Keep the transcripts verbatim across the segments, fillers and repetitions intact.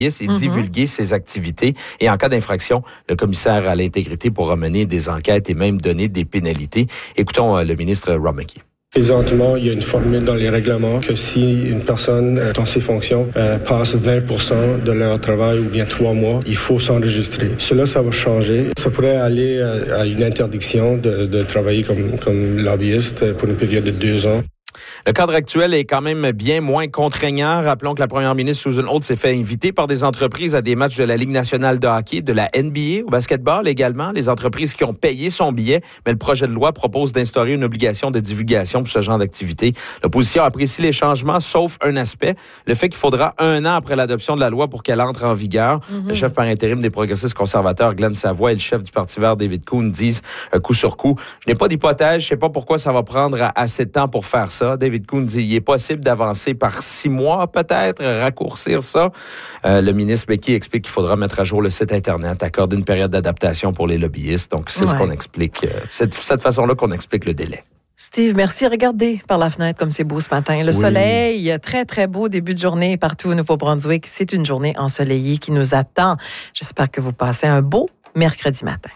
et Mm-hmm. divulguer ses activités. Et en cas d'infraction, le commissaire à l'intégrité pourra mener des enquêtes et même donner des pénalités. Écoutons euh, le ministre Rob McKee. Présentement, il y a une formule dans les règlements que si une personne euh, dans ses fonctions euh, passe vingt pour cent de leur travail ou bien trois mois, il faut s'enregistrer. Cela, ça va changer. Ça pourrait aller euh, à une interdiction de, de travailler comme, comme lobbyiste pour une période de deux ans. Le cadre actuel est quand même bien moins contraignant. Rappelons que la première ministre Susan Holt s'est fait inviter par des entreprises à des matchs de la Ligue nationale de hockey, de la N B A, au basketball également, les entreprises qui ont payé son billet. Mais le projet de loi propose d'instaurer une obligation de divulgation pour ce genre d'activité. L'opposition apprécie les changements, sauf un aspect, le fait qu'il faudra un an après l'adoption de la loi pour qu'elle entre en vigueur. Mm-hmm. Le chef par intérim des progressistes conservateurs, Glenn Savoy, et le chef du Parti vert, David Coon, disent euh, coup sur coup. Je n'ai pas d'hypothèse, je ne sais pas pourquoi ça va prendre assez de temps pour faire ça. David Coon dit il est possible d'avancer par six mois, peut-être, raccourcir ça. Euh, le ministre Becky explique qu'il faudra mettre à jour le site Internet, accorder une période d'adaptation pour les lobbyistes. Donc, c'est ouais. ce qu'on explique. Euh, c'est de cette façon-là qu'on explique le délai. Steve, merci. Regardez par la fenêtre comme c'est beau ce matin. Le oui. soleil, très, très beau début de journée partout au Nouveau-Brunswick. C'est une journée ensoleillée qui nous attend. J'espère que vous passez un beau mercredi matin.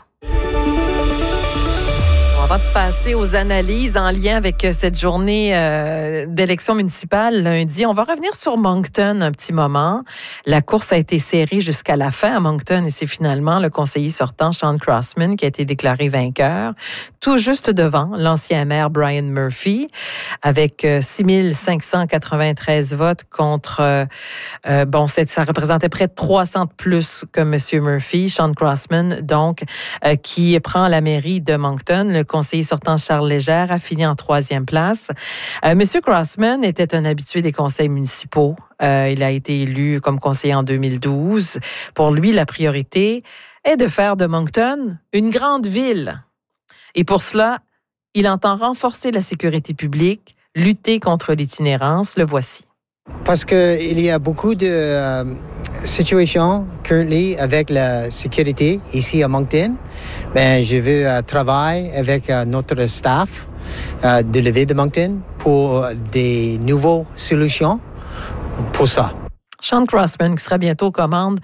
Avant de passer aux analyses en lien avec cette journée euh, d'élection municipale lundi, on va revenir sur Moncton un petit moment. La course a été serrée jusqu'à la fin à Moncton et c'est finalement le conseiller sortant, Sean Crossman, qui a été déclaré vainqueur, tout juste devant l'ancien maire Brian Murphy, avec euh, six mille cinq cent quatre-vingt-treize votes contre, euh, euh, bon, ça représentait près de trois cents de plus que M. Murphy. Sean Crossman, donc, euh, qui prend la mairie de Moncton. Le conseiller sortant Charles Légère a fini en troisième place. Euh, Monsieur Crossman était un habitué des conseils municipaux. Euh, il a été élu comme conseiller en deux mille douze. Pour lui, la priorité est de faire de Moncton une grande ville. Et pour cela, il entend renforcer la sécurité publique, lutter contre l'itinérance. Le voici. Parce qu'il y a beaucoup de euh, situations currently avec la sécurité ici à Moncton. Ben, je veux euh, travailler avec euh, notre staff euh, de la ville de Moncton pour des nouvelles solutions pour ça. Sean Crossman, qui sera bientôt aux commandes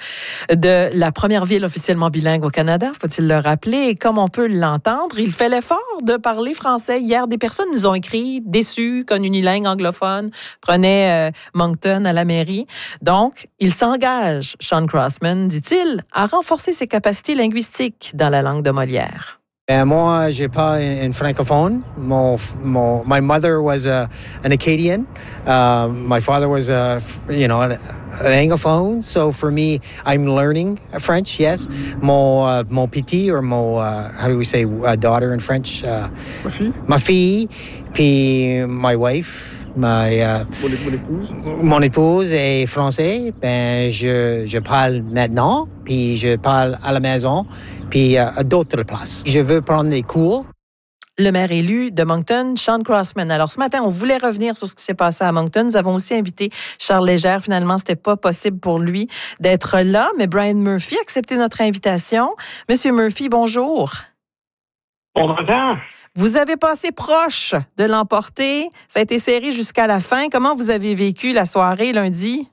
de la première ville officiellement bilingue au Canada, faut-il le rappeler. Et comme on peut l'entendre, il fait l'effort de parler français. Hier, des personnes nous ont écrit déçues qu'un unilingue anglophone prenait euh, Moncton à la mairie. Donc, il s'engage, Sean Crossman, dit-il, à renforcer ses capacités linguistiques dans la langue de Molière. Et moi, j'ai pas un francophone. Mon, mon, my mother was a, an Acadian. Uh, my father was a, you know, an, an anglophone. So for me, I'm learning French. Yes, mon uh, mon petit or mon uh, how do we say uh, daughter in French? Uh, ma fille. Ma fille. Puis my wife. My, uh, mon épouse. Mon épouse est français. Ben, je, je parle maintenant, puis je parle à la maison, puis uh, à d'autres places. Je veux prendre des cours. Le maire élu de Moncton, Sean Crossman. Alors, ce matin, on voulait revenir sur ce qui s'est passé à Moncton. Nous avons aussi invité Charles Légère. Finalement, c'était pas possible pour lui d'être là, mais Brian Murphy a accepté notre invitation. Monsieur Murphy, bonjour. Bon matin. Vous avez passé proche de l'emporter. Ça a été serré jusqu'à la fin. Comment vous avez vécu la soirée lundi?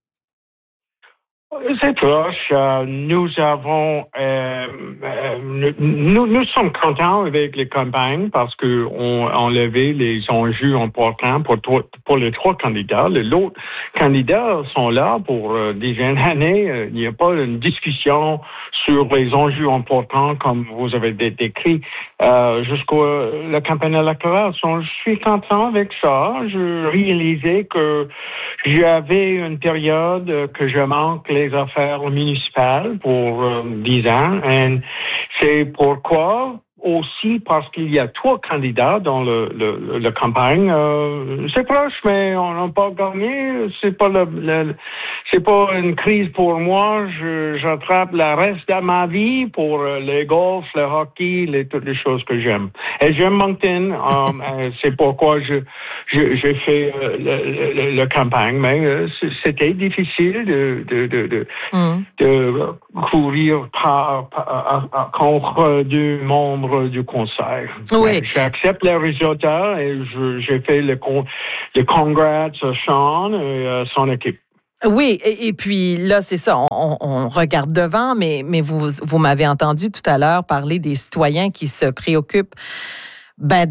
C'est proche. Euh, nous avons, euh, euh, nous, nous sommes contents avec les campagnes parce que on a enlevé les enjeux importants pour pour les trois candidats. Les autres candidats sont là pour euh, des années. Il n'y a pas une discussion sur les enjeux importants comme vous avez décrit euh, jusqu'à la campagne électorale. Donc, je suis content avec ça. Je réalisais que j'avais une période que je manque les affaires municipales pour euh, dix ans. Et c'est pourquoi aussi parce qu'il y a trois candidats dans le, le, le campagne. Euh, c'est proche, mais on n'a pas gagné. C'est pas le, le c'est pas une crise pour moi. Je, j'attrape le reste de ma vie pour les golf, le hockey, les, toutes les choses que j'aime. Et j'aime Moncton. euh, c'est pourquoi je, je j'ai fait euh, le, le, le campagne. Mais euh, c'était difficile de de de de, mm. de courir par, par, par, contre deux membres du conseil. Oui. J'accepte les résultats et je, j'ai fait le, con, le congrats à Sean et à son équipe. Oui, et, et puis là, c'est ça, on, on regarde devant, mais, mais vous, vous m'avez entendu tout à l'heure parler des citoyens qui se préoccupent ben,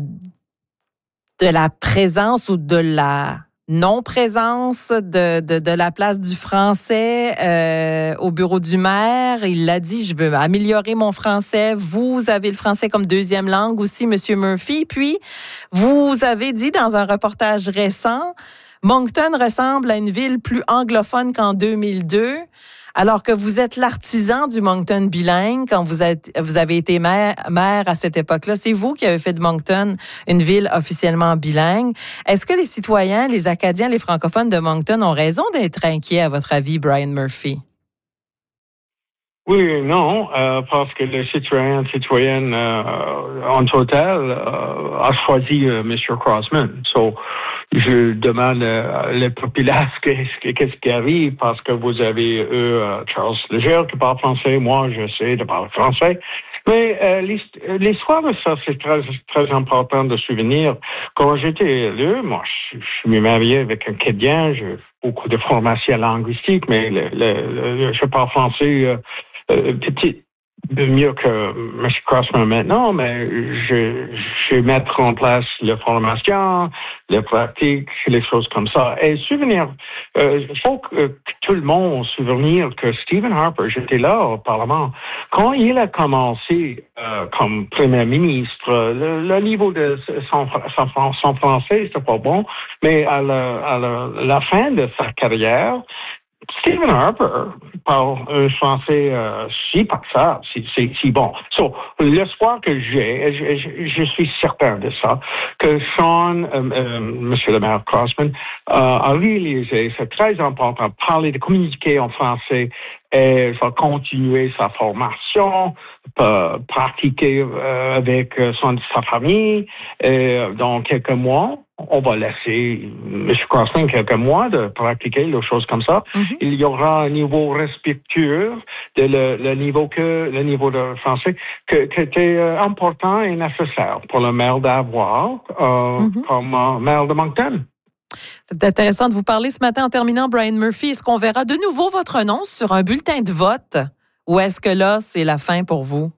de la présence ou de la non-présence de, de, de la place du français euh, au bureau du maire. Il l'a dit, je veux améliorer mon français. Vous avez le français comme deuxième langue aussi, M. Murphy. Puis, vous avez dit dans un reportage récent, Moncton ressemble à une ville plus anglophone qu'en deux mille deux, alors que vous êtes l'artisan du Moncton bilingue quand vous, êtes, vous avez été maire, maire à cette époque-là. C'est vous qui avez fait de Moncton une ville officiellement bilingue. Est-ce que les citoyens, les Acadiens, les francophones de Moncton ont raison d'être inquiets, à votre avis, Brian Murphy? Oui et non, euh, parce que les citoyens et citoyennes euh, en total euh, a choisi euh, M. Crossman. So, je demande euh, les populaces qu'est-ce, qu'est-ce qui arrive parce que vous avez eu euh, Charles Léger qui parle français, moi j'essaie de parler français. Mais euh, l'histoire de ça, c'est très, très important de souvenir. Quand j'étais élu, moi, je, je suis marié avec un Canadien, j'ai beaucoup de formation linguistique, mais le, le, le, je parle français euh, euh, petit, mieux que M. Crossman maintenant, mais je, je vais mettre en place la formation, les pratiques, les choses comme ça. Et souvenir, il euh, faut que, que tout le monde se souvienne que Stephen Harper, j'étais là au Parlement, quand il a commencé euh, comme Premier ministre, le, le niveau de son, son, son français, c'était pas bon, mais à la, à la, la fin de sa carrière, Stephen Harper parle un français euh, si pas ça, si, si, si bon. So, l'espoir que j'ai, je, je, je suis certain de ça, que Sean, euh, euh, Monsieur le maire Crossman, euh, a réalisé, c'est très important de parler, de communiquer en français et va continuer sa formation, peut pratiquer euh, avec son, sa famille. Et dans quelques mois, on va laisser M. Crossman quelques mois de pratiquer les choses comme ça. Mm-hmm. Il y aura un niveau respectueux de le, le niveau que le niveau de français que, qui était euh, important et nécessaire pour le maire d'avoir euh, mm-hmm. comme euh, maire de Moncton. C'est intéressant de vous parler ce matin en terminant, Brian Murphy. Est-ce qu'on verra de nouveau votre nom sur un bulletin de vote ou est-ce que là, c'est la fin pour vous?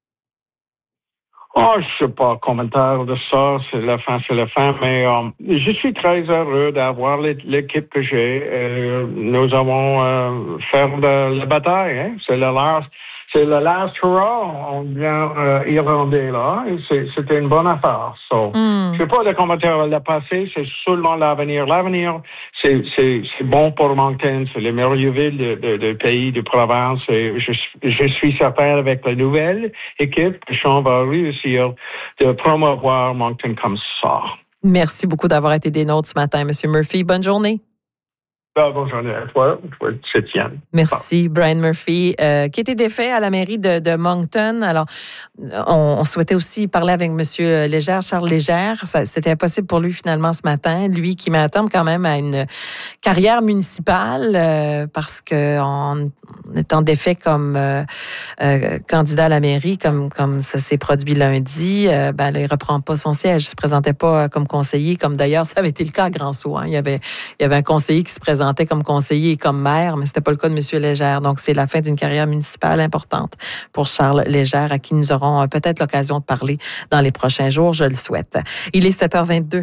Oh, je sais pas, commentaire de ça, c'est la fin, c'est la fin, mais euh, je suis très heureux d'avoir l'équipe que j'ai. Euh, nous avons euh, fait de la bataille, hein? C'est le last, c'est le last hurrah, on vient euh, irlandais là, et c'est, c'était une bonne affaire. So, mm. Je sais pas le commentaire le passé, c'est seulement l'avenir. L'avenir, c'est, c'est, c'est bon pour Moncton, c'est les meilleures villes de, de, de pays, de province, et je, je suis certain avec la nouvelle équipe que Sean va réussir de promouvoir Moncton comme ça. Merci beaucoup d'avoir été des nôtres ce matin, M. Murphy. Bonne journée. Bonne journée à toi, toi septième. Merci, Brian Murphy, euh, qui était défait à la mairie de, de Moncton. Alors, on, on souhaitait aussi parler avec M. Léger, Charles Léger. Ça, c'était impossible pour lui finalement ce matin. Lui qui m'attend quand même à une carrière municipale euh, parce que en étant défait comme euh, euh, candidat à la mairie, comme comme ça s'est produit lundi, euh, ben là, il reprend pas son siège. Il se présentait pas comme conseiller, comme d'ailleurs ça avait été le cas à Grand-Sault. Hein. Il y avait il y avait un conseiller qui se présentait comme conseiller et comme maire, mais c'était pas le cas de M. Léger. Donc, c'est la fin d'une carrière municipale importante pour Charles Léger, à qui nous aurons peut-être l'occasion de parler dans les prochains jours, je le souhaite. Il est sept heures vingt-deux.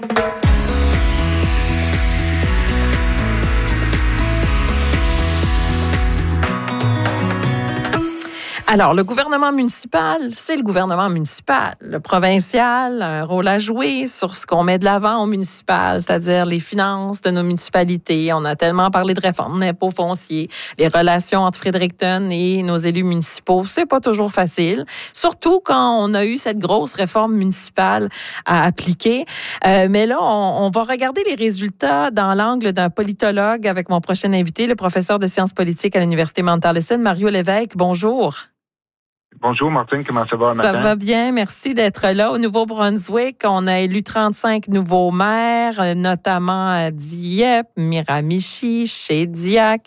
Alors, le gouvernement municipal, c'est le gouvernement municipal. Le provincial a un rôle à jouer sur ce qu'on met de l'avant au municipal, c'est-à-dire les finances de nos municipalités. On a tellement parlé de réforme d'impôts fonciers, les relations entre Fredericton et nos élus municipaux. C'est pas toujours facile, surtout quand on a eu cette grosse réforme municipale à appliquer. Euh, mais là, on, on va regarder les résultats dans l'angle d'un politologue avec mon prochain invité, le professeur de sciences politiques à l'Université Mount Allison, Mario Lévesque. Bonjour. Bonjour Martine, comment ça va le ça matin? Ça va bien, merci d'être là. Au Nouveau-Brunswick, on a élu trente-cinq nouveaux maires, notamment à Dieppe, Miramichi, Shediac.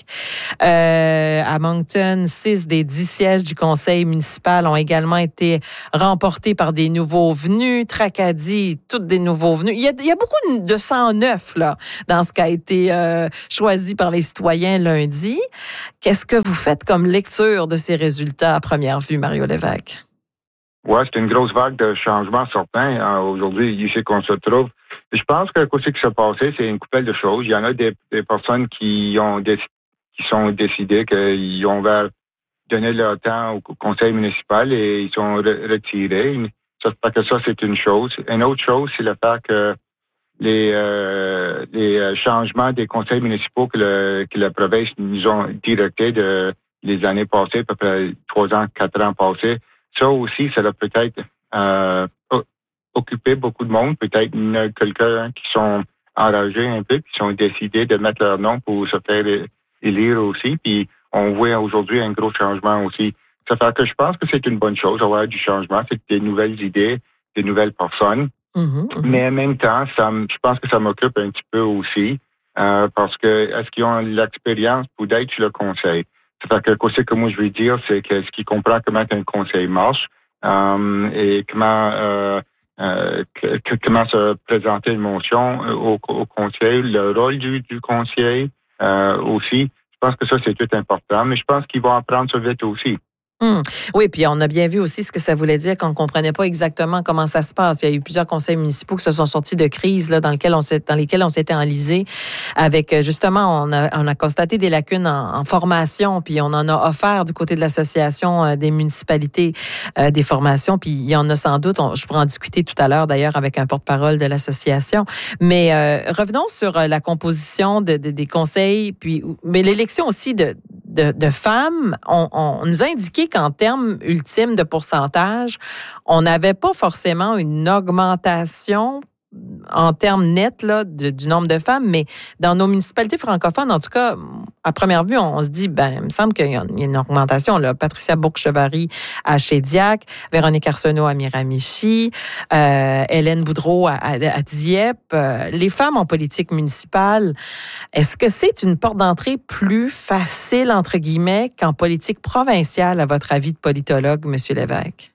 Euh, à Moncton, six des dix sièges du conseil municipal ont également été remportés par des nouveaux venus. Tracadie, toutes des nouveaux venus. Il y a, il y a beaucoup de cent neuf là, dans ce qui a été euh, choisi par les citoyens lundi. Qu'est-ce que vous faites comme lecture de ces résultats à première vue, Mario Lévesque? Oui, c'est une grosse vague de changements certains hein, aujourd'hui, ici qu'on se trouve. Je pense que ce qui s'est passé, c'est une couple de choses. Il y en a des, des personnes qui ont des, qui sont décidées qu'ils ont donné leur temps au conseil municipal et ils sont re- retirés. Ça fait que ça, c'est une chose. Une autre chose, c'est le fait que les, euh, les changements des conseils municipaux que, le, que la province nous ont directés de les années passées, à peu près trois ans, quatre ans passés, ça aussi, ça a peut-être euh, occupé beaucoup de monde. Peut-être il y en a quelqu'un qui sont enragés un peu, qui sont décidés de mettre leur nom pour se faire élire aussi. Puis on voit aujourd'hui un gros changement aussi. Ça fait que je pense que c'est une bonne chose, avoir du changement. C'est des nouvelles idées, des nouvelles personnes. Mm-hmm, mm-hmm. Mais en même temps, ça, je pense que ça m'occupe un petit peu aussi euh, parce que est-ce qu'ils ont l'expérience pour être sur le conseil? Ça fait que ce que moi je veux dire, c'est que ce qui comprend comment un conseil marche euh, et comment euh, euh, que, que, comment se présenter une motion au, au conseil, le rôle du, du conseil euh, aussi. Je pense que ça c'est tout important, mais je pense qu'ils vont apprendre ça vite aussi. Hum. Oui, puis on a bien vu aussi ce que ça voulait dire quand on ne comprenait pas exactement comment ça se passe. Il y a eu plusieurs conseils municipaux qui se sont sortis de crise là, dans, lequel on s'est, dans lesquels on s'était enlisé avec, justement, on a, on a constaté des lacunes en, en formation, puis on en a offert du côté de l'association euh, des municipalités euh, des formations, puis il y en a sans doute, on, je pourrais en discuter tout à l'heure d'ailleurs avec un porte-parole de l'association. Mais euh, revenons sur la composition de, de, des conseils, puis mais l'élection aussi de De, de femmes, on, on nous a indiqué qu'en termes ultimes de pourcentage, on n'avait pas forcément une augmentation en termes nets là, de, du nombre de femmes, mais dans nos municipalités francophones, en tout cas, à première vue, on, on se dit, ben, il me semble qu'il y a une augmentation. Là. Patricia Bourque-Chevary à Shediac, Véronique Arsenault à Miramichi, euh, Hélène Boudreau à, à, à Dieppe. Euh, les femmes en politique municipale, est-ce que c'est une porte d'entrée plus facile, entre guillemets, qu'en politique provinciale, à votre avis de politologue, M. Lévesque?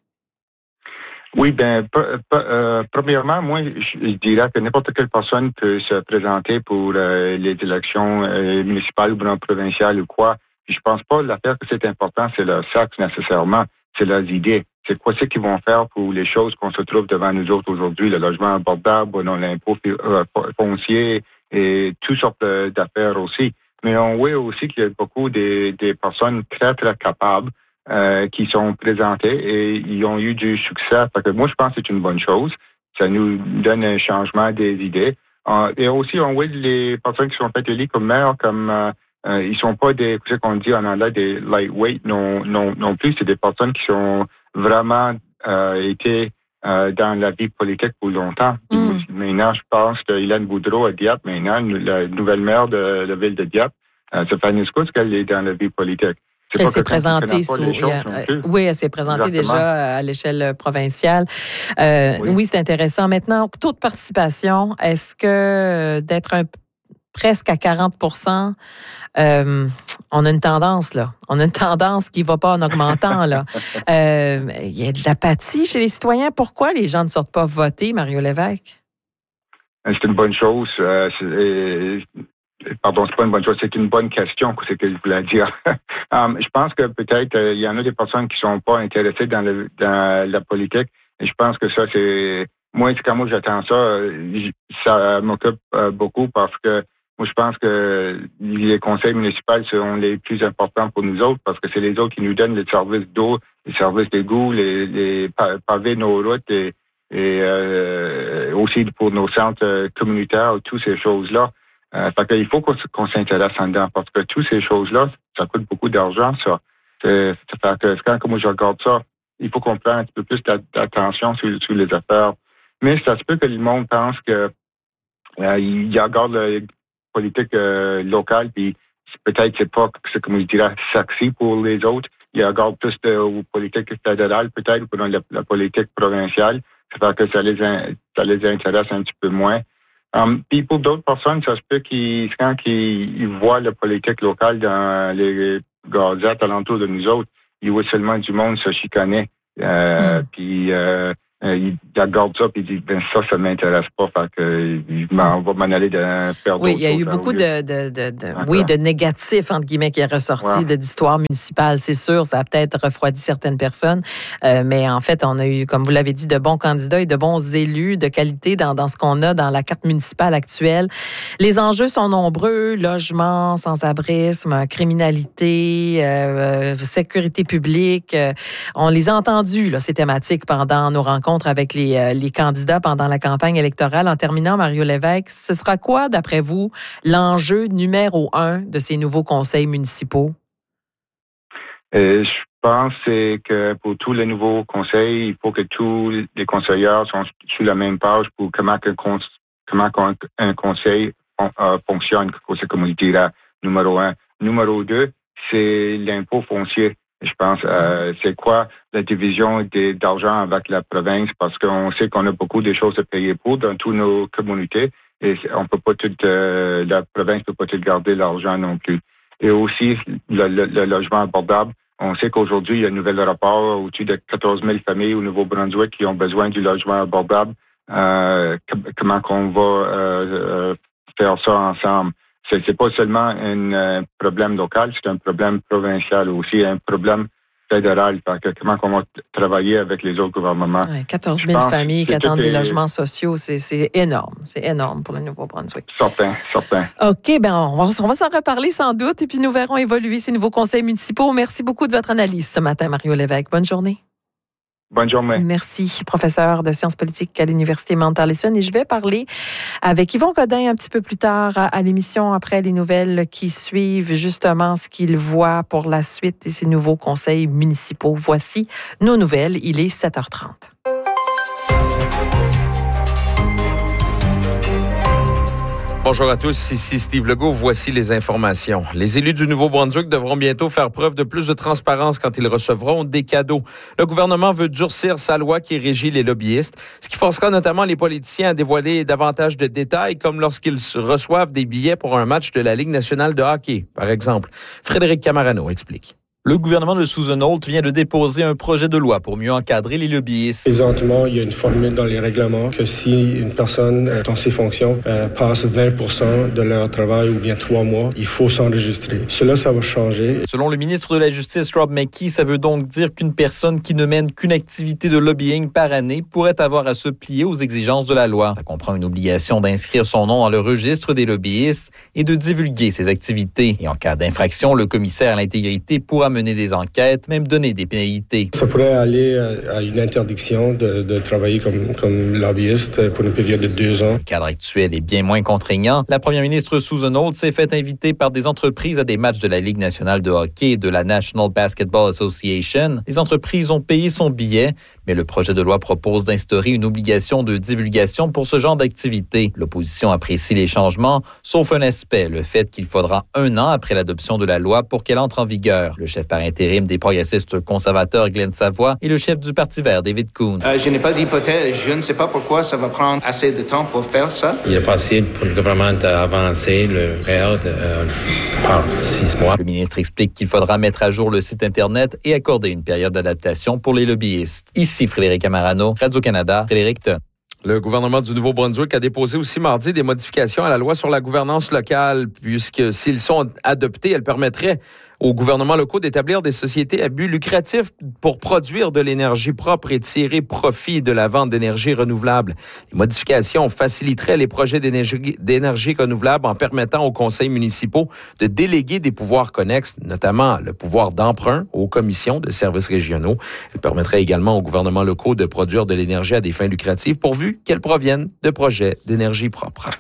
Oui, ben, p- p- euh, premièrement, moi, je, je dirais que n'importe quelle personne peut se présenter pour euh, les élections euh, municipales ou provinciales ou quoi. Puis je pense pas l'affaire que c'est important, c'est leur sexe nécessairement, c'est leurs idées. C'est quoi c'est qu'ils vont faire pour les choses qu'on se trouve devant nous autres aujourd'hui, le logement abordable, non, l'impôt foncier et toutes sortes d'affaires aussi. Mais on voit aussi qu'il y a beaucoup des, des personnes très, très capables Euh, qui sont présentés et ils ont eu du succès. Fait que moi, je pense que c'est une bonne chose. Ça nous donne un changement des idées. Euh, et aussi, on voit les personnes qui sont faites élire comme maire, comme euh, euh, ils sont pas des, ce qu'on dit en anglais, des lightweight non, non, non plus. C'est des personnes qui sont vraiment euh, été euh, dans la vie politique pour longtemps. Mm. Maintenant, je pense que Hélène Boudreau à Dieppe, maintenant, la nouvelle maire de la ville de Dieppe, euh, ça fait une excuse qu'elle est dans la vie politique. Elle s'est présentée sous, a, oui, elle s'est présentée Exactement. déjà à l'échelle provinciale. Euh, oui. oui, c'est intéressant. Maintenant, taux de participation, est-ce que d'être un, presque à quarante pour cent, euh, on a une tendance, là. On a une tendance qui ne va pas en augmentant, là. Euh, il y a de l'apathie chez les citoyens. Pourquoi les gens ne sortent pas voter, Mario Lévesque? C'est une bonne chose. Euh, c'est, Pardon, c'est pas une bonne chose, c'est une bonne question, c'est ce que je voulais dire. um, je pense que peut-être il euh, y en a des personnes qui sont pas intéressées dans, le, dans la politique, et je pense que ça, c'est moi, c'est quand moi j'attends ça, ça m'occupe euh, beaucoup parce que moi, je pense que les conseils municipaux sont les plus importants pour nous autres parce que c'est les autres qui nous donnent les services d'eau, les services d'égout, les, les pavés nos routes et, et euh, aussi pour nos centres communautaires, toutes ces choses-là. Euh, fait qu'il faut qu'on, qu'on s'intéresse en dedans parce que toutes ces choses-là, ça coûte beaucoup d'argent, ça. C'est, ça fait que quand moi je regarde ça, il faut qu'on prenne un petit peu plus d'attention sur, sur les affaires. Mais ça se peut que le monde pense que euh, il regarde la politique euh, locale, puis peut-être c'est pas, c'est comme je dirais, sexy pour les autres. ils regardent plus de, aux politiques fédérales, peut-être, ou dans la, la politique provinciale. Ça fait que ça les, ça les intéresse un petit peu moins. Um, puis pour d'autres personnes, ça se peut qu'ils, quand ils, ils voient la politique locale dans les gazettes alentour de nous autres, ils voient seulement du monde se chicaner. Euh, mm. Puis euh, ils regardent ça puis ils disent ben ça, ça m'intéresse pas. Fait que on va m'en aller de perdre. Oui, il y a eu beaucoup de, de, de, de oui, de négatifs entre guillemets qui est ressorti ouais. de l'histoire municipale. C'est sûr, ça a peut-être refroidi certaines personnes, euh, mais en fait, on a eu, comme vous l'avez dit, de bons candidats et de bons élus de qualité dans, dans ce qu'on a dans la carte municipale actuelle. Les enjeux sont nombreux: logement, sans-abrisme, criminalité, euh, sécurité publique. Euh, on les a entendus là, ces thématiques pendant nos rencontres avec les, euh, les candidats pendant la campagne électorale. En terminant, Mario Lévesque, ce sera quoi, d'après vous, l'enjeu numéro un de ces nouveaux conseils municipaux? Euh, je pense que pour tous les nouveaux conseils, il faut que tous les conseillers soient sur la même page pour comment, comment un conseil fonctionne, le conseil communautaire, numéro un. Numéro deux, c'est l'impôt foncier. Je pense, euh, c'est quoi la division des, d'argent avec la province, parce qu'on sait qu'on a beaucoup de choses à payer pour dans toutes nos communautés et on peut pas tout, euh, la province peut pas tout garder l'argent non plus. Et aussi, le, le, le logement abordable. On sait qu'aujourd'hui, il y a un nouvel rapport au-dessus de quatorze mille familles au Nouveau-Brunswick qui ont besoin du logement abordable. Euh, comment qu'on va euh, faire ça ensemble? C'est, c'est pas seulement un euh, problème local, c'est un problème provincial aussi, un problème fédéral. Fait que comment on va t- travailler avec les autres gouvernements. Ouais, quatorze mille familles qui attendent des est... logements sociaux, c'est, c'est énorme. C'est énorme pour le Nouveau-Brunswick. Certain, certain. OK, ben on va, on va s'en reparler sans doute et puis nous verrons évoluer ces nouveaux conseils municipaux. Merci beaucoup de votre analyse ce matin, Mario Lévesque. Bonne journée. Bonne journée. Merci, professeur de sciences politiques à l'Université Mount Allison. Et je vais parler avec Yvon Godin un petit peu plus tard à, à l'émission, après les nouvelles qui suivent, justement ce qu'il voit pour la suite de ces nouveaux conseils municipaux. Voici nos nouvelles. Il est sept heures trente. Bonjour à tous, ici Steve Legault. Voici les informations. Les élus du Nouveau-Brunswick devront bientôt faire preuve de plus de transparence quand ils recevront des cadeaux. Le gouvernement veut durcir sa loi qui régit les lobbyistes, ce qui forcera notamment les politiciens à dévoiler davantage de détails, comme lorsqu'ils reçoivent des billets pour un match de la Ligue nationale de hockey, par exemple. Frédéric Camarano explique. Le gouvernement de Susan Holt vient de déposer un projet de loi pour mieux encadrer les lobbyistes. Présentement, il y a une formule dans les règlements que si une personne euh, dans ses fonctions euh, passe vingt pour cent de leur travail ou bien trois mois, il faut s'enregistrer. Cela, ça va changer. Selon le ministre de la Justice, Rob McKee, ça veut donc dire qu'une personne qui ne mène qu'une activité de lobbying par année pourrait avoir à se plier aux exigences de la loi. Ça comprend une obligation d'inscrire son nom dans le registre des lobbyistes et de divulguer ses activités. Et en cas d'infraction, le commissaire à l'intégrité pourra mener des enquêtes, même donner des pénalités. Ça pourrait aller à une interdiction de, de travailler comme, comme lobbyiste pour une période de deux ans. Le cadre actuel est bien moins contraignant. La première ministre Susan Holt s'est fait inviter par des entreprises à des matchs de la Ligue nationale de hockey et de la National Basketball Association. Les entreprises ont payé son billet, mais le projet de loi propose d'instaurer une obligation de divulgation pour ce genre d'activité. L'opposition apprécie les changements, sauf un aspect, le fait qu'il faudra un an après l'adoption de la loi pour qu'elle entre en vigueur. Le chef par intérim des progressistes conservateurs, Glenn Savoie, et le chef du Parti vert, David Coon. Euh, je n'ai pas d'hypothèse. Je ne sais pas pourquoi ça va prendre assez de temps pour faire ça. Il est possible pour le gouvernement d'avancer le période euh, par six mois. Le ministre explique qu'il faudra mettre à jour le site Internet et accorder une période d'adaptation pour les lobbyistes. Ici Frédéric Camarano, Radio-Canada, Frédéric Ton. Le gouvernement du Nouveau-Brunswick a déposé aussi mardi des modifications à la loi sur la gouvernance locale, puisque s'ils sont adoptés, elles permettraient aux gouvernements locaux d'établir des sociétés à but lucratif pour produire de l'énergie propre et tirer profit de la vente d'énergie renouvelable. Les modifications faciliteraient les projets d'énergie, d'énergie renouvelable en permettant aux conseils municipaux de déléguer des pouvoirs connexes, notamment le pouvoir d'emprunt aux commissions de services régionaux. Elles permettraient également aux gouvernements locaux de produire de l'énergie à des fins lucratives pourvu qu'elle provienne de projets d'énergie propre.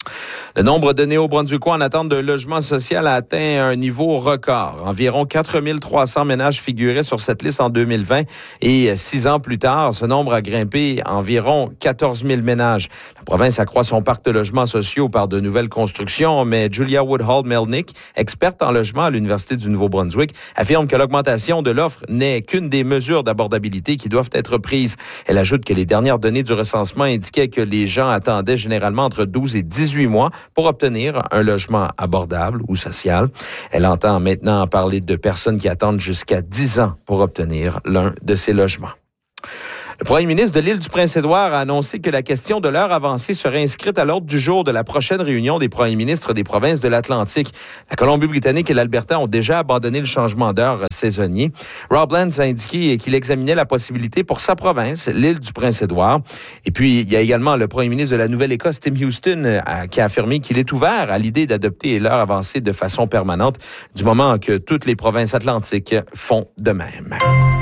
Le nombre de Néo-Brunswickois en attente d'un logement social a atteint un niveau record. Environ quatre mille trois cents ménages figuraient sur cette liste en deux mille vingt et six ans plus tard, ce nombre a grimpé à environ quatorze mille ménages. La La province accroît son parc de logements sociaux par de nouvelles constructions, mais Julia Woodhull-Melnick, experte en logement à l'Université du Nouveau-Brunswick, affirme que l'augmentation de l'offre n'est qu'une des mesures d'abordabilité qui doivent être prises. Elle ajoute que les dernières données du recensement indiquaient que les gens attendaient généralement entre douze et dix-huit mois pour obtenir un logement abordable ou social. Elle entend maintenant parler de personnes qui attendent jusqu'à dix ans pour obtenir l'un de ces logements. Le premier ministre de l'île du Prince-Édouard a annoncé que la question de l'heure avancée serait inscrite à l'ordre du jour de la prochaine réunion des premiers ministres des provinces de l'Atlantique. La Colombie-Britannique et l'Alberta ont déjà abandonné le changement d'heure saisonnier. Rob Lance a indiqué qu'il examinait la possibilité pour sa province, l'île du Prince-Édouard. Et puis, il y a également le premier ministre de la Nouvelle-Écosse, Tim Houston, qui a affirmé qu'il est ouvert à l'idée d'adopter l'heure avancée de façon permanente, du moment que toutes les provinces atlantiques font de même.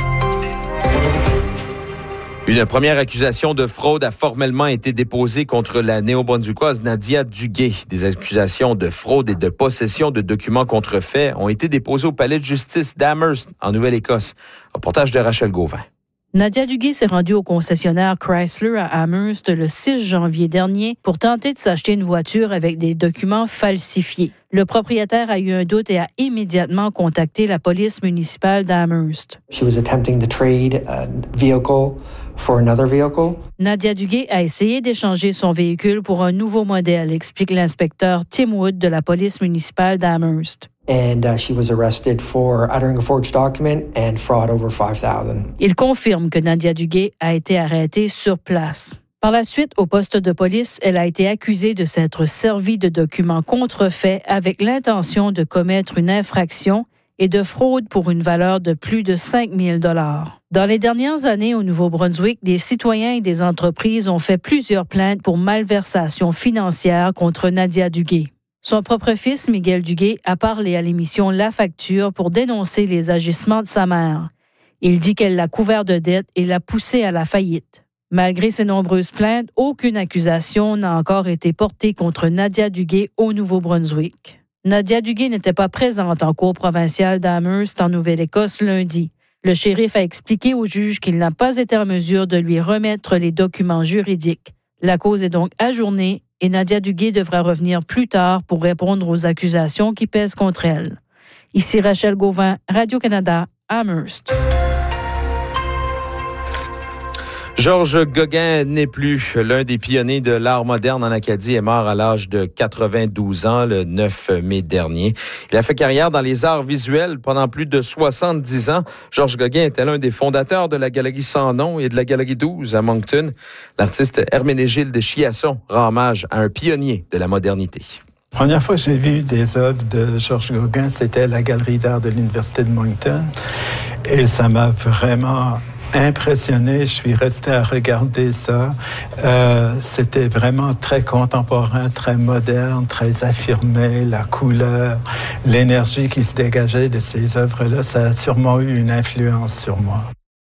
Une première accusation de fraude a formellement été déposée contre la néo-brunswickoise Nadia Duguay. Des accusations de fraude et de possession de documents contrefaits ont été déposées au palais de justice d'Amherst, en Nouvelle-Écosse. Reportage de Rachel Gauvin. Nadia Duguay s'est rendue au concessionnaire Chrysler à Amherst le six janvier dernier pour tenter de s'acheter une voiture avec des documents falsifiés. Le propriétaire a eu un doute et a immédiatement contacté la police municipale d'Amherst. She was attempting to trade a vehicle for another vehicle. Nadia Duguay a essayé d'échanger son véhicule pour un nouveau modèle, explique l'inspecteur Tim Wood de la police municipale d'Amherst. And uh, she was arrested for uttering a forged document and fraud over five thousand. Il confirme que Nadia Duguay a été arrêtée sur place. Par la suite, au poste de police, elle a été accusée de s'être servie de documents contrefaits avec l'intention de commettre une infraction et de fraude pour une valeur de plus de cinq mille dollars. Dans les dernières années au Nouveau-Brunswick, des citoyens et des entreprises ont fait plusieurs plaintes pour malversation financière contre Nadia Duguay. Son propre fils, Miguel Duguay, a parlé à l'émission La Facture pour dénoncer les agissements de sa mère. Il dit qu'elle l'a couvert de dettes et l'a poussé à la faillite. Malgré ces nombreuses plaintes, aucune accusation n'a encore été portée contre Nadia Duguay au Nouveau-Brunswick. Nadia Duguay n'était pas présente en cour provinciale d'Amherst en Nouvelle-Écosse lundi. Le shérif a expliqué au juge qu'il n'a pas été en mesure de lui remettre les documents juridiques. La cause est donc ajournée et Nadia Duguay devra revenir plus tard pour répondre aux accusations qui pèsent contre elle. Ici Rachel Gauvin, Radio-Canada, Amherst. Georges Gauguin n'est plus. L'un des pionniers de l'art moderne en Acadie est mort à l'âge de quatre-vingt-douze ans, le neuf mai dernier. Il a fait carrière dans les arts visuels pendant plus de soixante-dix ans. Georges Gauguin était l'un des fondateurs de la Galerie Sans Nom et de la Galerie douze à Moncton. L'artiste Herménégilde Chiasson rend hommage à un pionnier de la modernité. La première fois que j'ai vu des œuvres de Georges Gauguin, c'était à la Galerie d'art de l'Université de Moncton. Et ça m'a vraiment impressionné, je suis resté à regarder ça. Euh, c'était vraiment très contemporain, très moderne, très affirmé, la couleur, l'énergie qui se dégageait de ces œuvres-là, ça a sûrement eu une influence sur moi.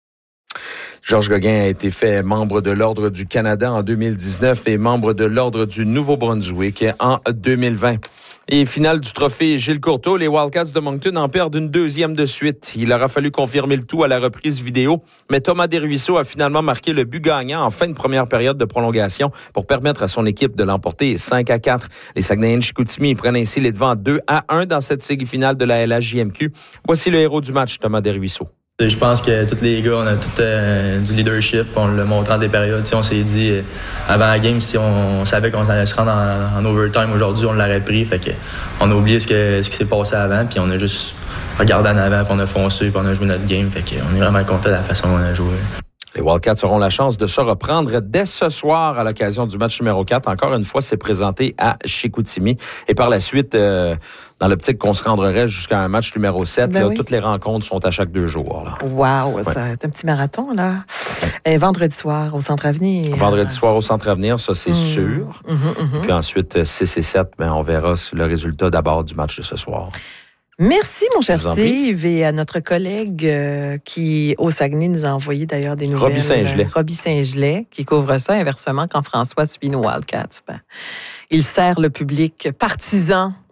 Georges Gauguin a été fait membre de l'Ordre du Canada en deux mille dix-neuf et membre de l'Ordre du Nouveau-Brunswick en deux mille vingt. Et finale du trophée Gilles Courteau, les Wildcats de Moncton en perdent une deuxième de suite. Il aura fallu confirmer le tout à la reprise vidéo, mais Thomas Desruisseaux a finalement marqué le but gagnant en fin de première période de prolongation pour permettre à son équipe de l'emporter cinq à quatre. Les Saguenayens-Chicoutimi prennent ainsi les devants deux à un dans cette série finale de la L H J M Q. Voici le héros du match, Thomas Desruisseaux. Je pense que tous les gars, on a tout euh, du leadership. On l'a montré en des périodes. T'sais, on s'est dit, euh, avant la game, si on, on savait qu'on allait se rendre en, en overtime aujourd'hui, on l'aurait pris. Fait que, on a oublié ce, que, ce qui s'est passé avant. Puis on a juste regardé en avant, puis on a foncé, puis on a joué notre game. Fait que, on est vraiment content de la façon dont on a joué. Les Wildcats auront la chance de se reprendre dès ce soir à l'occasion du match numéro quatre. Encore une fois, c'est présenté à Chicoutimi. Et par la suite, euh, dans l'optique qu'on se rendrait jusqu'à un match numéro sept, ben là, oui. toutes les rencontres sont à chaque deux jours. Là. Wow, ouais. Ça va être un petit marathon, là. Et vendredi soir au Centre Avenir. Vendredi soir au Centre Avenir, ça, c'est mmh. sûr. Mmh, mmh. Et puis ensuite, six et sept, ben, on verra le résultat d'abord du match de ce soir. Merci, mon cher Steve, et à notre collègue euh, qui, au Saguenay, nous a envoyé d'ailleurs des nouvelles. Robbie Saint-Gelais. Euh, Robbie Saint-Gelais, qui couvre ça inversement quand François suit nos Wildcats. Ben, il sert le public partisan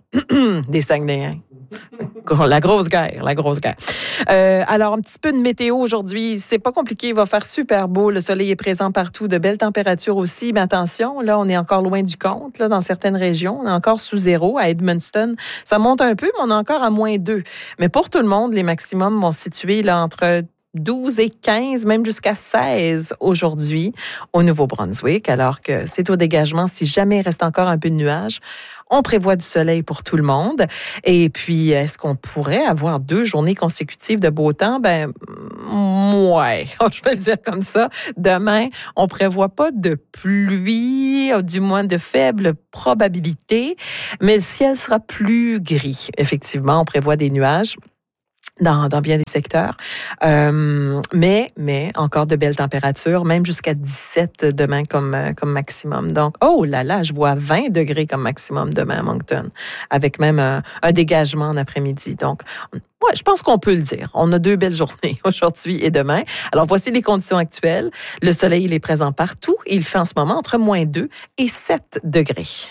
des Saguenayens. La grosse guerre, la grosse guerre. Euh, alors, un petit peu de météo aujourd'hui. C'est pas compliqué, il va faire super beau. Le soleil est présent partout, de belles températures aussi. Mais attention, là, on est encore loin du compte. Là, dans certaines régions, on est encore sous zéro. À Edmundston, ça monte un peu, mais on est encore à moins deux. Mais pour tout le monde, les maximums vont se situer là, entre douze et quinze, même jusqu'à seize aujourd'hui au Nouveau-Brunswick, alors que c'est au dégagement. Si jamais il reste encore un peu de nuages, on prévoit du soleil pour tout le monde. Et puis, est-ce qu'on pourrait avoir deux journées consécutives de beau temps? Ben, ouais, je vais le dire comme ça. Demain, on prévoit pas de pluie, du moins de faible probabilité, mais le ciel sera plus gris. Effectivement, on prévoit des nuages Dans, dans bien des secteurs. Euh, mais, mais encore de belles températures, même jusqu'à dix-sept demain comme, comme maximum. Donc, oh là là, je vois vingt degrés comme maximum demain à Moncton, avec même un, un dégagement en après-midi. Donc, ouais, je pense qu'on peut le dire. On a deux belles journées aujourd'hui et demain. Alors, voici les conditions actuelles. Le soleil, il est présent partout. Il fait en ce moment entre moins deux et sept degrés.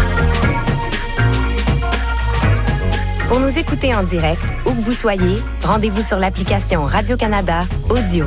Pour nous écouter en direct, où que vous soyez, rendez-vous sur l'application Radio-Canada Audio.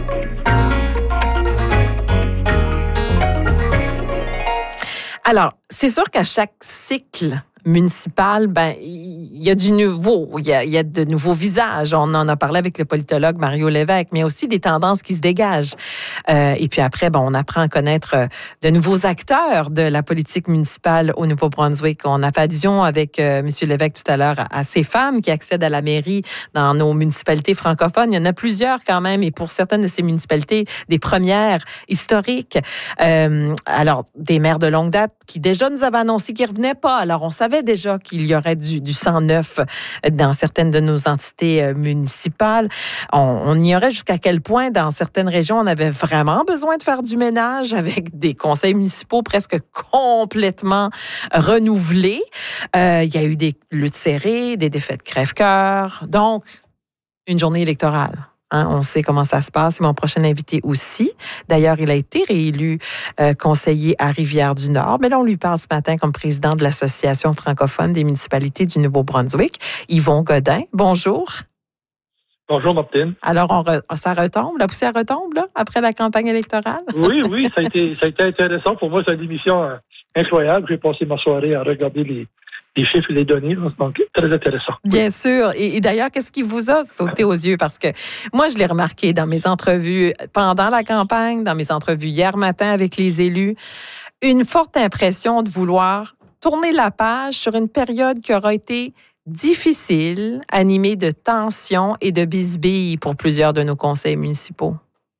Alors, c'est sûr qu'à chaque cycle municipal, ben il y a du nouveau, il y a, il y a de nouveaux visages. On en a parlé avec le politologue Mario Lévesque, mais il y a aussi des tendances qui se dégagent. Euh, et puis après, bon, on apprend à connaître de nouveaux acteurs de la politique municipale au Nouveau-Brunswick. On a fait allusion avec euh, M. Lévesque tout à l'heure à, à ces femmes qui accèdent à la mairie dans nos municipalités francophones. Il y en a plusieurs quand même, et pour certaines de ces municipalités, des premières historiques. Euh, alors, des maires de longue date qui déjà nous avaient annoncé qu'ils ne revenaient pas. Alors, on savait déjà qu'il y aurait du, du sang neuf dans certaines de nos entités municipales. On, on ignorait jusqu'à quel point, dans certaines régions, on avait vraiment besoin de faire du ménage avec des conseils municipaux presque complètement renouvelés. Euh, il y a eu des luttes serrées, des défaites crève-cœur. Donc, une journée électorale. Hein, on sait comment ça se passe. C'est mon prochain invité aussi. D'ailleurs, il a été réélu euh, conseiller à Rivière-du-Nord. Mais là, on lui parle ce matin comme président de l'Association francophone des municipalités du Nouveau-Brunswick. Yvon Godin, bonjour. Bonjour, Martine. Alors, on re, ça retombe, la poussière retombe, là, après la campagne électorale? Oui, oui, ça a été, ça a été intéressant. Pour moi, c'est une émission euh, incroyable. J'ai passé ma soirée à regarder les les chiffres et les données, donc très intéressant. Bien sûr. Et, et d'ailleurs, qu'est-ce qui vous a sauté aux yeux? Parce que moi, je l'ai remarqué dans mes entrevues pendant la campagne, dans mes entrevues hier matin avec les élus, une forte impression de vouloir tourner la page sur une période qui aura été difficile, animée de tensions et de bisbilles pour plusieurs de nos conseils municipaux.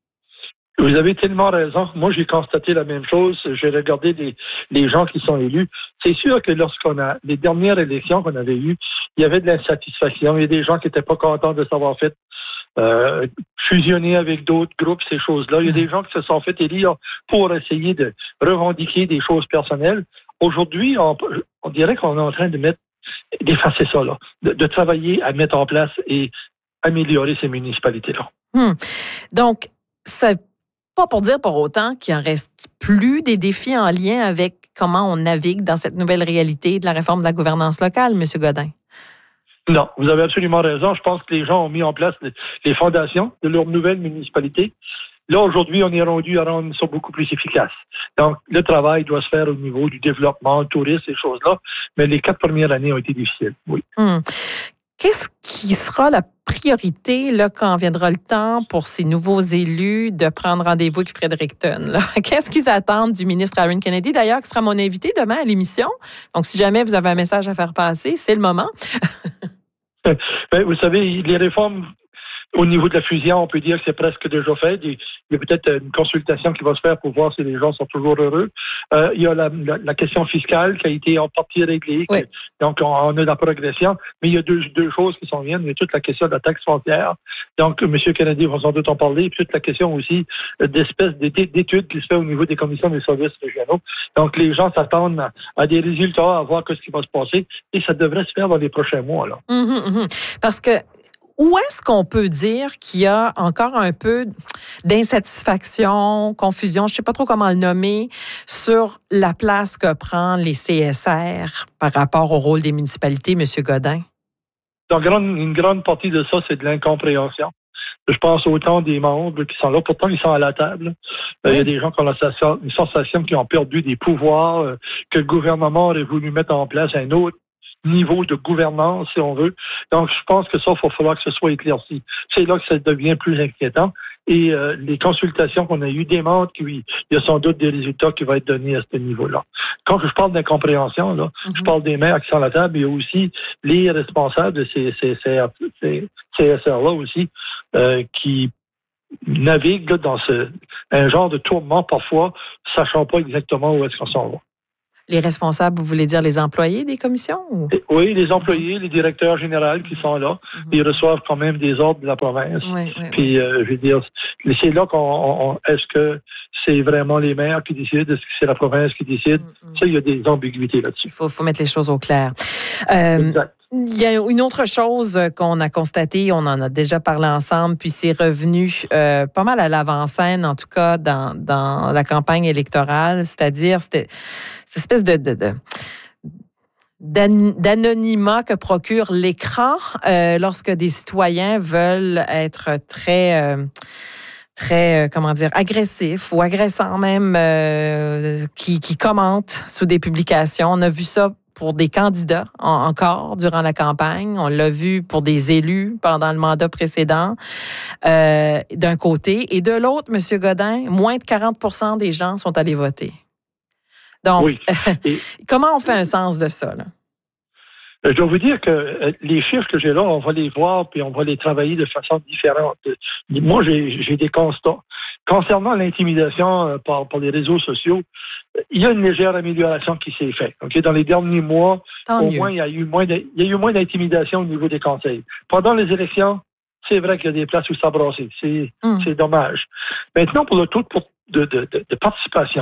Vous avez tellement raison. Moi, j'ai constaté la même chose. J'ai regardé les, les gens qui sont élus. C'est sûr que lorsqu'on a les dernières élections qu'on avait eues, il y avait de l'insatisfaction. Il y a des gens qui n'étaient pas contents de s'avoir fait euh, fusionner avec d'autres groupes, ces choses-là. Il y a des gens qui se sont fait élire pour essayer de revendiquer des choses personnelles. Aujourd'hui, on, on dirait qu'on est en train de mettre d'effacer ça, là, de, de travailler à mettre en place et améliorer ces municipalités-là. Hum. Donc, ça pas pour dire pour autant qu'il en reste plus des défis en lien avec comment on navigue dans cette nouvelle réalité de la réforme de la gouvernance locale, M. Godin. Non, vous avez absolument raison. Je pense que les gens ont mis en place les fondations de leur nouvelle municipalité. Là, aujourd'hui, on est rendu à rendre ça beaucoup plus efficace. Donc, le travail doit se faire au niveau du développement, du tourisme, ces choses-là. Mais les quatre premières années ont été difficiles, oui. Hum. Qu'est-ce qui sera la priorité là, quand viendra le temps pour ces nouveaux élus de prendre rendez-vous avec Fredericton? Là? Qu'est-ce qu'ils attendent du ministre Aaron Kennedy, d'ailleurs, qui sera mon invité demain à l'émission? Donc, si jamais vous avez un message à faire passer, c'est le moment. Ben, vous savez, les réformes au niveau de la fusion, on peut dire que c'est presque déjà fait. Il y a peut-être une consultation qui va se faire pour voir si les gens sont toujours heureux. Euh, il y a la, la, la question fiscale qui a été en partie réglée. Oui. Que, donc, on, on a de la progression. Mais il y a deux, deux choses qui s'en viennent. Il y a toute la question de la taxe foncière. Donc, M. Kennedy va sans doute en parler. Et puis, toute la question aussi d'espèces d'études qui se fait au niveau des commissions des services régionaux. Donc, les gens s'attendent à, à des résultats, à voir ce qui va se passer. Et ça devrait se faire dans les prochains mois. Là. Mmh, mmh. Parce que où est-ce qu'on peut dire qu'il y a encore un peu d'insatisfaction, confusion, je ne sais pas trop comment le nommer, sur la place que prend les C S R par rapport au rôle des municipalités, M. Godin? Donc, une grande partie de ça, c'est de l'incompréhension. Je pense autant des membres qui sont là, pourtant ils sont à la table. Oui. Il y a des gens qui ont une sensation qu'ils ont perdu des pouvoirs, euh, que le gouvernement aurait voulu mettre en place un autre niveau de gouvernance, si on veut. Donc, je pense que ça, il va falloir que ce soit éclairci. C'est là que ça devient plus inquiétant. Et euh, les consultations qu'on a eues démontrent qu'il y a sans doute des résultats qui vont être donnés à ce niveau-là. Quand je parle d'incompréhension, là, mm-hmm. je parle des maires qui sont à la table, il y a aussi les responsables de ces, ces, ces, ces C S R-là aussi, euh, qui naviguent là, dans ce, un genre de tourment parfois, sachant pas exactement où est-ce qu'on s'en va. Les responsables, vous voulez dire les employés des commissions? Ou? Oui, les employés, les directeurs généraux qui sont là, mm-hmm. ils reçoivent quand même des ordres de la province. Oui, oui, Puis, euh, je veux dire, c'est là qu'on... On, est-ce que c'est vraiment les maires qui décident? Est-ce que c'est la province qui décide? Mm-hmm. Ça, il y a des ambiguïtés là-dessus. Il faut, faut mettre les choses au clair. Euh, exact. Il y a une autre chose qu'on a constatée, on en a déjà parlé ensemble, puis c'est revenu euh, pas mal à l'avant-scène, en tout cas dans, dans la campagne électorale, c'est-à-dire c'était cette espèce de, de, de d'anonymat que procure l'écran euh, lorsque des citoyens veulent être très euh, très, euh, comment dire, agressifs ou agressants même, euh, qui, qui commentent sous des publications. On a vu ça pour des candidats en, encore durant la campagne. On l'a vu pour des élus pendant le mandat précédent, euh, d'un côté. Et de l'autre, M. Godin, moins de quarante pour cent des gens sont allés voter. Donc, oui. Et comment on fait un sens de ça, là? Je dois vous dire que les chiffres que j'ai là, on va les voir puis on va les travailler de façon différente. Moi, j'ai, j'ai des constats. Concernant l'intimidation par, par les réseaux sociaux, il y a une légère amélioration qui s'est faite. Okay? Dans les derniers mois, Tant au mieux. moins, il y a eu moins de, il y a eu moins d'intimidation au niveau des conseils. Pendant les élections, c'est vrai qu'il y a des places où ça brassait. C'est, mm. c'est dommage. Maintenant, pour le taux de, de, de, de participation,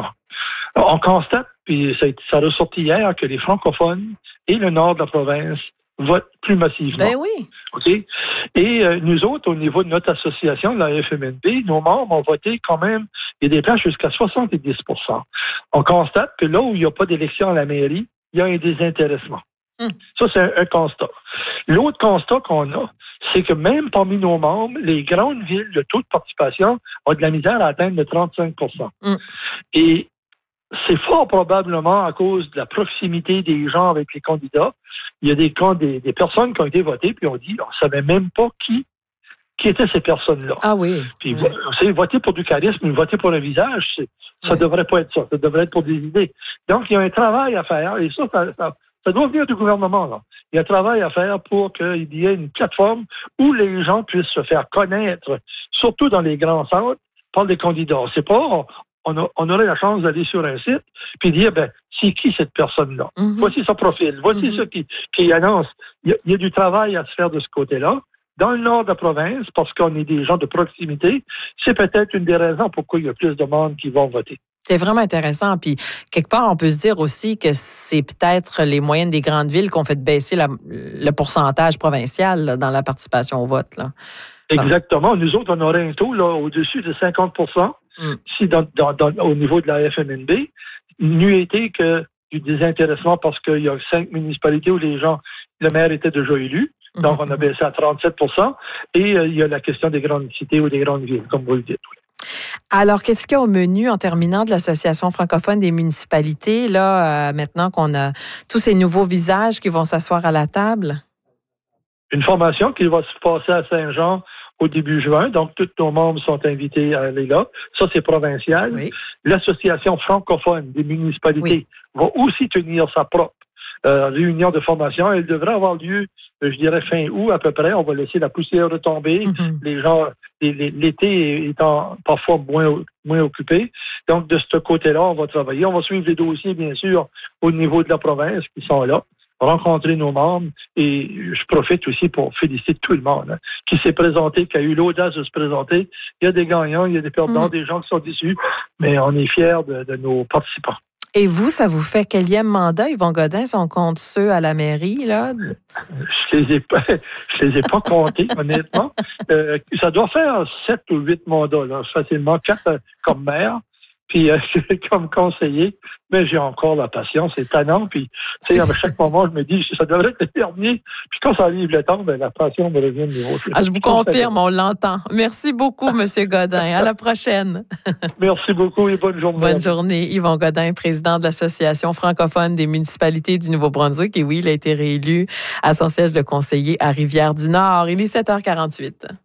on constate, puis ça, ça a ressorti hier, que les francophones et le nord de la province votent plus massivement. Ben oui. OK? Et euh, nous autres, au niveau de notre association, la F M N B, nos membres ont voté quand même, il y a des places jusqu'à soixante-dix pour cent. On constate que là où il n'y a pas d'élection à la mairie, il y a un désintéressement. Hum. Ça, c'est un, un constat. L'autre constat qu'on a, c'est que même parmi nos membres, les grandes villes, le taux de participation a de la misère à atteindre le trente-cinq pour cent. Hum. Et c'est fort probablement à cause de la proximité des gens avec les candidats. Il y a des, des, des personnes qui ont été votées, puis on dit, on ne savait même pas qui, qui étaient ces personnes-là. Ah oui. Puis, oui. c'est voter pour du charisme, mais voter pour un visage, c'est, ça ne oui. devrait pas être ça. Ça devrait être pour des idées. Donc, il y a un travail à faire, et ça, ça, ça, ça doit venir du gouvernement, là. Il y a un travail à faire pour qu'il y ait une plateforme où les gens puissent se faire connaître, surtout dans les grands centres, par des candidats. C'est pas... On, a, on aurait la chance d'aller sur un site puis dire, ben, c'est qui cette personne-là? Mm-hmm. Voici son profil. Voici mm-hmm. ce qui, qui annonce. Il y, a, il y a du travail à se faire de ce côté-là. Dans le nord de la province, parce qu'on est des gens de proximité, c'est peut-être une des raisons pourquoi il y a plus de monde qui vont voter. C'est vraiment intéressant. Puis, quelque part, on peut se dire aussi que c'est peut-être les moyennes des grandes villes qui ont fait baisser la, le pourcentage provincial là, dans la participation au vote, là. Exactement. Nous autres, on aurait un taux là, au-dessus de cinquante pour cent mm. si dans, dans, dans, au niveau de la F M N B. N'eût été que du désintéressement parce qu'il y a cinq municipalités où les gens, le maire était déjà élu. Donc, mm-hmm. on a baissé à trente-sept pour cent. Et euh, il y a la question des grandes cités ou des grandes villes, comme vous le dites. Oui. Alors, qu'est-ce qu'il y a au menu en terminant de l'Association francophone des municipalités, là, euh, maintenant qu'on a tous ces nouveaux visages qui vont s'asseoir à la table? Une formation qui va se passer à Saint-Jean au début juin. Donc, tous nos membres sont invités à aller là. Ça, c'est provincial. Oui. L'Association francophone des municipalités oui. va aussi tenir sa propre euh, réunion de formation. Elle devrait avoir lieu, je dirais, fin août à peu près. On va laisser la poussière retomber. Mm-hmm. Les gens, les, les, l'été étant parfois moins, moins occupé. Donc, de ce côté-là, on va travailler. On va suivre les dossiers, bien sûr, au niveau de la province qui sont là. Rencontrer nos membres et je profite aussi pour féliciter tout le monde hein, qui s'est présenté, qui a eu l'audace de se présenter. Il y a des gagnants, il y a des perdants, mmh. des gens qui sont déçus, mais on est fiers de, de nos participants. Et vous, ça vous fait quelième mandat, Yvon Godin, si on compte ceux à la mairie, là? Je les ai pas, je les ai pas comptés, honnêtement. Euh, ça doit faire sept ou huit mandats, là, facilement, quatre euh, comme maire, puis euh, comme conseiller, mais j'ai encore la patience, c'est tannant, puis tu sais, à chaque moment, je me dis, ça devrait être le dernier, puis quand ça arrive le temps, ben, la passion me revient de nouveau. Ah, je vous confirme, on l'entend. Merci beaucoup, M. Godin. À la prochaine. Merci beaucoup et bonne journée. Bonne journée. Yvon Godin, président de l'Association francophone des municipalités du Nouveau-Brunswick. Et oui, il a été réélu à son siège de conseiller à Rivière-du-Nord. Il est sept heures quarante-huit.